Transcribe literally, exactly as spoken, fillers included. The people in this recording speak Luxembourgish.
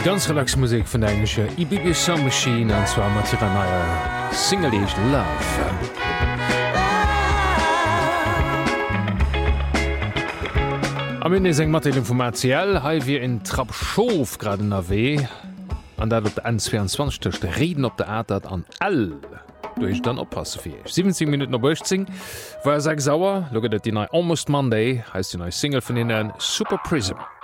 Ganz relax Musik vun der englische I B B Sound Machine an zwar mat ihrer neuer Single Love. Am Ende seg mat informatiell hai wir in Trapschof grad A W an dat op N zweiundzwanzig Reden op der Art an all. Du ich dann oppasse fir. siebzehn Minuten op sechzehn war er sag sauer, loget dat die neue Almost Monday heisst die neue Single von innen Super Prism.